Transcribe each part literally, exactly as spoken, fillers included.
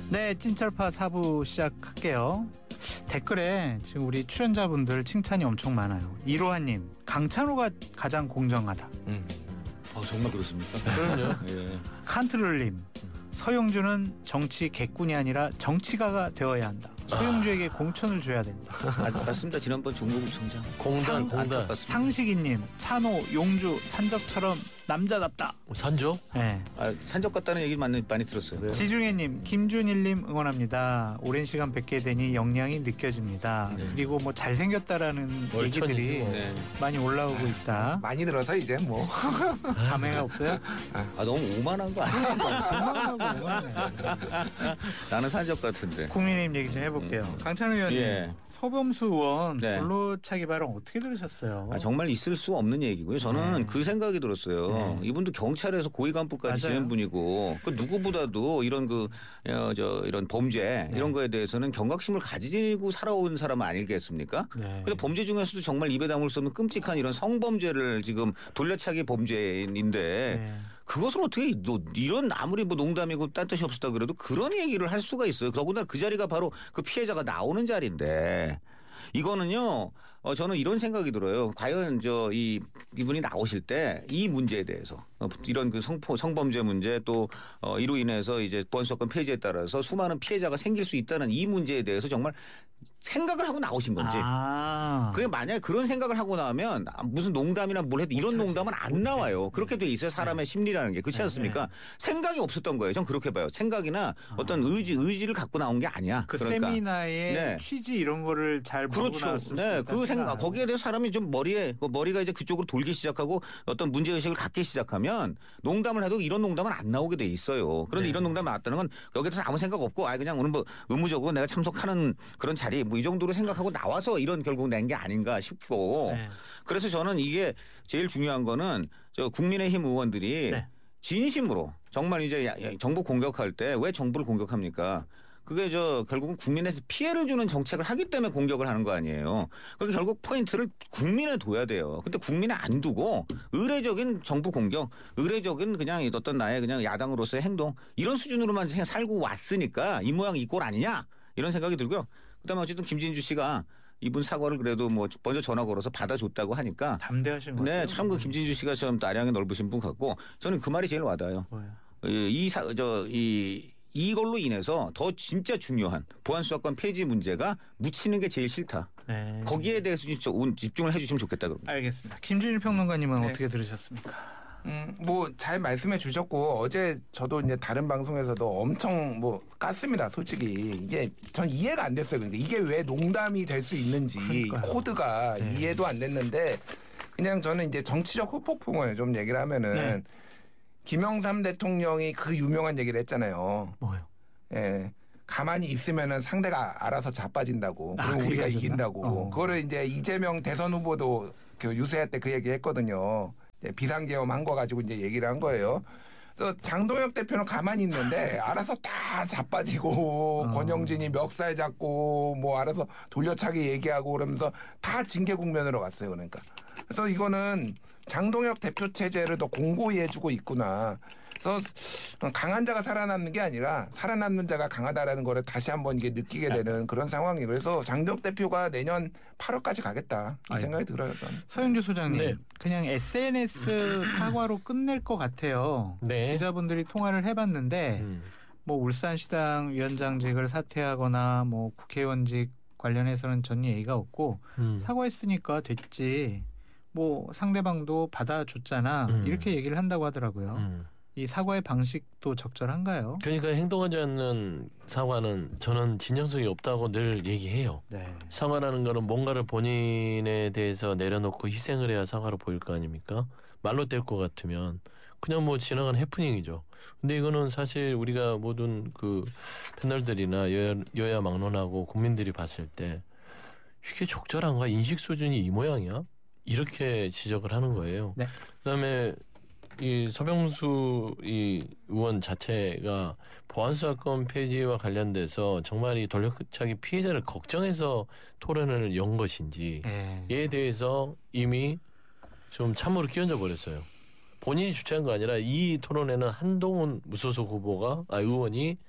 네, 찐철파 사 부 시작할게요. 댓글에 지금 우리 출연자분들 칭찬이 엄청 많아요. 이로하님, 강찬호가 가장 공정하다. 음. 아, 정말 그렇습니까? 그럼요. 예. 칸트롤님, 서영주는 정치 객군이 아니라 정치가가 되어야 한다. 서영주에게 아. 공천을 줘야 된다. 아, 맞습니다. 지난번 종로구청장. 공단, 공단. 상식이님, 찬호, 용주, 산적처럼 남자답다. 산적? 네. 아, 산적 같다는 얘기 많이, 많이 들었어요. 네. 지중혜님, 김준일님 응원합니다. 오랜 시간 뵙게 되니 역량이 느껴집니다. 네. 그리고 뭐 잘생겼다라는 얘기들이 네. 많이 올라오고 있다. 많이 들어서 이제 뭐 감회가 없어요? 아, 너무 오만한 거 아니야? 오만하고 오만해. 나는 산적 같은데. 국민의힘 얘기 좀 해볼게요. 음. 강찬호 의원님. 예. 서범수 의원 네. 돌로차기 발언 어떻게 들으셨어요? 아, 정말 있을 수 없는 얘기고요. 저는 네. 그 생각이 들었어요. 네. 이분도 경찰에서 고위 간부까지 지낸 분이고 그 누구보다도 이런 그 어, 저 이런 범죄 네. 이런 거에 대해서는 경각심을 가지고 살아온 사람 아니겠습니까? 네. 근데 범죄 중에서도 정말 입에 담을 수 없는 끔찍한 이런 성범죄를 지금 돌려차기 범죄인데 네. 그것을 어떻게 이런 아무리 뭐 농담이고 딴 뜻이 없었다 그래도 그런 얘기를 할 수가 있어요. 더구나 그 자리가 바로 그 피해자가 나오는 자리인데 이거는요. 어 저는 이런 생각이 들어요. 과연 저 이 이분이 나오실 때 이 문제에 대해서 어, 이런 그 성포 성범죄 문제 또 어, 이로 인해서 이제 보안수사권 폐지에 따라서 수많은 피해자가 생길 수 있다는 이 문제에 대해서 정말 생각을 하고 나오신 건지. 아. 그게 만약에 그런 생각을 하고 나오면 무슨 농담이나 뭘 해도 이런 농담은 안 나와요. 그렇게 돼 있어요. 사람의 네. 심리라는 게. 그렇지 않습니까? 네. 생각이 없었던 거예요. 전 그렇게 봐요. 생각이나 아. 어떤 의지, 의지를 갖고 나온 게 아니야. 그 그러니까. 세미나의 네. 취지 이런 거를 잘 모르고 그렇죠. 나왔을 네. 그 생각, 거기에 대해서 사람이 좀 머리에, 머리가 이제 그쪽으로 돌기 시작하고 어떤 문제의식을 갖기 시작하면 농담을 해도 이런 농담은 안 나오게 돼 있어요. 그런데 네. 이런 농담이 나왔다는 건 여기에 대해서 아무 생각 없고 아 그냥 오늘 뭐 의무적으로 내가 참석하는 그런 자리 뭐 이 정도로 생각하고 나와서 이런 결국 낸 게 아닌가 싶고 네. 그래서 저는 이게 제일 중요한 거는 저 국민의힘 의원들이 네. 진심으로 정말 이제 정부 공격할 때 왜 정부를 공격합니까? 그게 저 결국은 국민한테 피해를 주는 정책을 하기 때문에 공격을 하는 거 아니에요. 그러니까 결국 포인트를 국민에 둬야 돼요. 근데 국민에 안 두고 의례적인 정부 공격, 의례적인 그냥 어떤 나의 그냥 야당으로서의 행동 이런 수준으로만 살고 왔으니까 이 모양 이 꼴 아니냐 이런 생각이 들고요. 그다음에 어쨌든 김진주 씨가 이분 사과를 그래도 뭐 먼저 전화 걸어서 받아줬다고 하니까 담대하신 것 네, 같아요. 참 그 김진주 씨가 좀 나량이 넓으신 분 같고 저는 그 말이 제일 와닿아요. 이사저이 이걸로 인해서 더 진짜 중요한 보안수사권 폐지 문제가 묻히는 게 제일 싫다. 네. 거기에 대해서 진짜 집중을 해 주시면 좋겠다. 그럽니다. 알겠습니다. 김준일 평론가님은 네. 어떻게 들으셨습니까? 음, 뭐 잘 말씀해 주셨고 어제 저도 이제 다른 방송에서도 엄청 뭐 깠습니다. 솔직히 이게 전 이해가 안 됐어요. 그러니까 이게 왜 농담이 될 수 있는지 그러니까요. 코드가 네. 이해도 안 됐는데 그냥 저는 이제 정치적 후폭풍을 좀 얘기를 하면은 네. 김영삼 대통령이 그 유명한 얘기를 했잖아요. 뭐요? 예. 가만히 있으면은 상대가 알아서 자빠진다고. 그럼 아, 우리가 이긴다고. 어. 그거를 이제 이재명 대선 후보도 그 유세할 때 그 얘기 했거든요. 비상계엄 한 거 가지고 이제 얘기를 한 거예요. 그래서 장동혁 대표는 가만히 있는데 알아서 다 자빠지고 어. 권영진이 멱살 잡고 뭐 알아서 돌려차기 얘기하고 그러면서 다 징계 국면으로 갔어요. 그러니까. 그래서 이거는 장동혁 대표 체제를 더 공고히 해주고 있구나. 그래서 강한 자가 살아남는 게 아니라 살아남는 자가 강하다라는 거를 다시 한번 이게 느끼게 되는 그런 상황이고 그래서 장동혁 대표가 내년 팔월까지 가겠다 이 생각이 들어요. 저는. 서영주 소장님 네. 그냥 에스엔에스 사과로 끝낼 것 같아요. 네. 기자분들이 통화를 해봤는데 음. 뭐 울산시당 위원장직을 사퇴하거나 뭐 국회의원직 관련해서는 전 얘기가 없고 음. 사과했으니까 됐지. 뭐 상대방도 받아줬잖아. 음. 이렇게 얘기를 한다고 하더라고요. 음. 이 사과의 방식도 적절한가요? 그러니까 행동하지 않는 사과는 저는 진정성이 없다고 늘 얘기해요. 네. 사과라는 거는 뭔가를 본인에 대해서 내려놓고 희생을 해야 사과로 보일 거 아닙니까? 말로 뗄 것 같으면 그냥 뭐 지나간 해프닝이죠. 근데 이거는 사실 우리가 모든 그 패널들이나 여야, 여야 막론하고 국민들이 봤을 때 이게 적절한가? 인식 수준이 이 모양이야? 이렇게 지적을 하는 거예요. 네. 그다음에 이 서병수 이 의원 자체가 보안수사권 폐지와 관련돼서 정말 이 돌려차기 피해자를 걱정해서 토론을 연 것인지 네. 이에 대해서 이미 좀 참으로 끼얹어 버렸어요. 본인이 주최한 거 아니라 이 토론에는 한동훈 무소속 후보가 아 의원이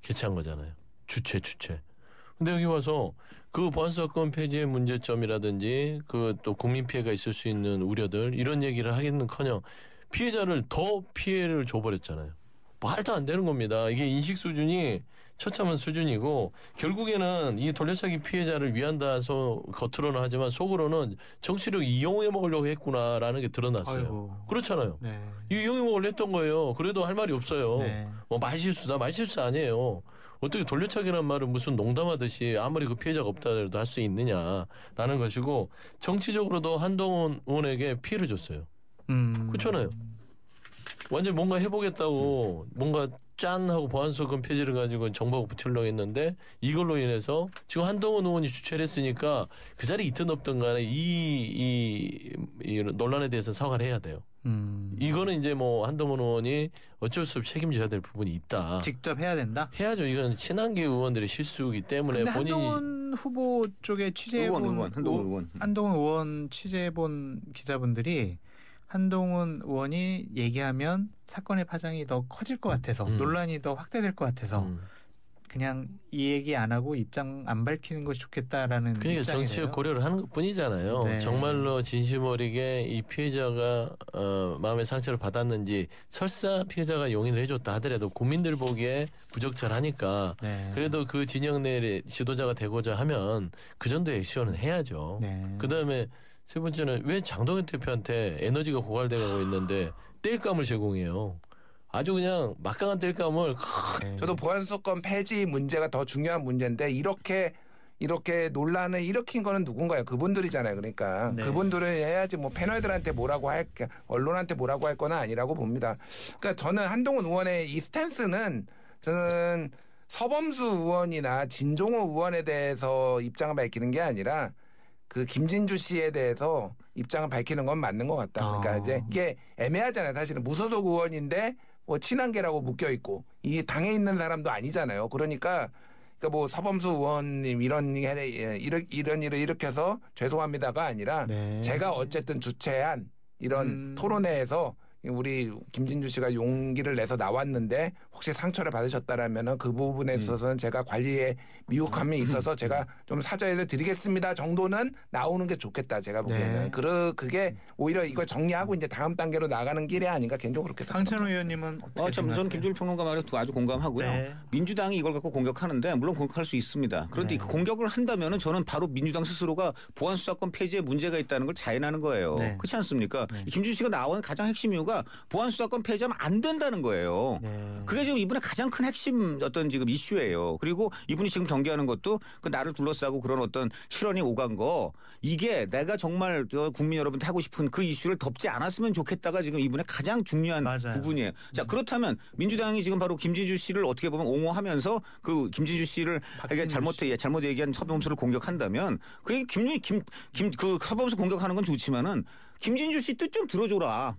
개최한 거잖아요. 주최 주최. 근데 여기 와서 그 보안사건 폐지의 문제점이라든지 그 또 국민 피해가 있을 수 있는 우려들 이런 얘기를 하기는커녕 피해자를 더 피해를 줘버렸잖아요. 말도 안 되는 겁니다. 이게 인식 수준이 처참한 수준이고 결국에는 이 돌려차기 피해자를 위한다서 겉으로는 하지만 속으로는 정치력 이용해 먹으려고 했구나라는 게 드러났어요. 아이고. 그렇잖아요. 네. 이용해 먹으려고 했던 거예요. 그래도 할 말이 없어요. 네. 뭐 말실수다. 말실수 아니에요. 어떻게 돌려차기란 말은 무슨 농담하듯이 아무리 그 피해자가 없다고 할 수 있느냐라는 것이고 정치적으로도 한동훈 의원에게 피해를 줬어요. 음. 그렇잖아요. 완전 뭔가 해보겠다고 뭔가 짠 하고 보안사건 폐지를 가지고 정보가 붙이려고 했는데 이걸로 인해서 지금 한동훈 의원이 주최를 했으니까 그 자리에 있든 없든 간에 이, 이, 이 논란에 대해서 사과를 해야 돼요. 음. 이거는 이제 뭐 한동훈 의원이 어쩔 수 없이 책임져야 될 부분이 있다. 직접 해야 된다? 해야죠. 이건 친한계 의원들의 실수이기 때문에 근데 본인이. 한동훈 후보 쪽에 취재해본 의원, 의원, 한동훈 의원. 한동훈 의원 취재해본 기자분들이 한동훈 의원이 얘기하면 사건의 파장이 더 커질 것 같아서 음. 논란이 더 확대될 것 같아서 음. 그냥 이 얘기 안 하고 입장 안 밝히는 것이 좋겠다라는 그러니까 정치적 고려를 하는 것뿐이잖아요. 네. 정말로 진심 어리게 이 피해자가 어, 마음의 상처를 받았는지 설사 피해자가 용인을 해줬다 하더라도 국민들 보기에 부적절하니까 네. 그래도 그 진영 내 지도자가 되고자 하면 그 정도의 액션은 해야죠. 네. 그다음에 세 번째는 왜 장동현 대표한테 에너지가 고갈돼 가고 있는데 땔감을 제공해요. 아주 그냥 막강한 땔감을. 저도 보안사건 폐지 문제가 더 중요한 문제인데 이렇게 이렇게 논란을 일으킨 거는 누군가요? 그분들이잖아요. 그러니까 네. 그분들을 해야지 뭐 패널들한테 뭐라고 할 언론한테 뭐라고 할 건 아니라고 봅니다. 그러니까 저는 한동훈 의원의 이 스탠스는 저는 서범수 의원이나 진종호 의원에 대해서 입장을 밝히는 게 아니라 그 김진주 씨에 대해서 입장을 밝히는 건 맞는 것 같다. 그러니까 아. 이제 이게 애매하잖아요. 사실은 무소속 의원인데 뭐 친한계라고 묶여 있고 이게 당에 있는 사람도 아니잖아요. 그러니까 그러니까 뭐 서범수 의원님 이런 이런 이런 일을 일으켜서 죄송합니다가 아니라 네. 제가 어쨌든 주최한 이런 음. 토론회에서 우리 김진주 씨가 용기를 내서 나왔는데 혹시 상처를 받으셨다라면은 그 부분에 있어서는 음. 제가 관리에 미흡함이 있어서 제가 좀 사죄를 드리겠습니다 정도는 나오는 게 좋겠다 제가 보기에는. 네. 그 그게 오히려 이걸 정리하고 이제 다음 단계로 나가는 길이 아닌가 개인적으로 그렇게 생각합니다. 강찬호 의원님은 어, 참 저는 김준일 평론가 말에 아주 공감하고요. 네. 민주당이 이걸 갖고 공격하는데 물론 공격할 수 있습니다. 그런데 네. 그 공격을 한다면은 저는 바로 민주당 스스로가 보안수사권 폐지에 문제가 있다는 걸 자인하는 거예요. 네. 그렇지 않습니까? 네. 김준일 씨가 나온 가장 핵심 이유가 보안수사권 폐지하면 안 된다는 거예요. 네. 그게 지금 이분의 가장 큰 핵심 어떤 지금 이슈예요. 그리고 이분이 지금 경계하는 것도 그 나를 둘러싸고 그런 어떤 실언이 오간 거 이게 내가 정말 저 국민 여러분한테 하고 싶은 그 이슈를 덮지 않았으면 좋겠다가 지금 이분의 가장 중요한 맞아요. 부분이에요. 자 그렇다면 민주당이 지금 바로 김진주 씨를 어떻게 보면 옹호하면서 그 김진주 씨를 잘못 잘못 얘기한 서범수를 공격한다면 그게 김 김 김 그 서범수 공격하는 건 좋지만은 김진주 씨 뜻 좀 들어줘라.